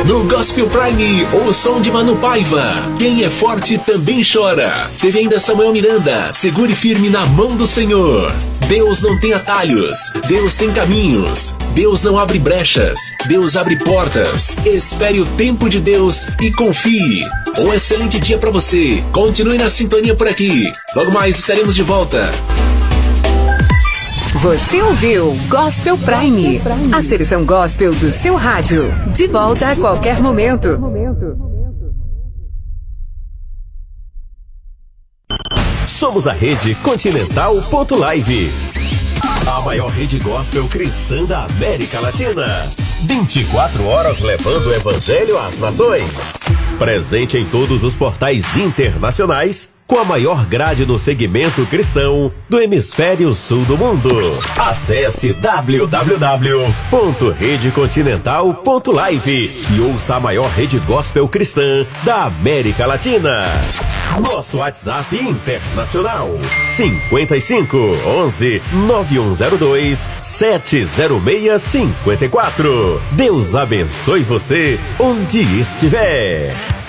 No Gospel Prime, o som de Manu Paiva. Quem é forte também chora. Teve ainda Samuel Miranda. Segure firme na mão do Senhor. Deus não tem atalhos. Deus tem caminhos. Deus não abre brechas. Deus abre portas. Espere o tempo de Deus e confie. Um excelente dia para você. Continue na sintonia por aqui. Logo mais estaremos de volta. Você ouviu Gospel Prime, a seleção gospel do seu rádio. De volta a qualquer momento. Somos a rede Continental.live, a maior rede gospel cristã da América Latina. 24 horas levando o evangelho às nações. Presente em todos os portais internacionais, com a maior grade no segmento cristão do hemisfério sul do mundo. Acesse www.redecontinental.live e ouça a maior rede gospel cristã da América Latina. Nosso WhatsApp internacional 55 11 9102 70654. Deus abençoe você onde estiver.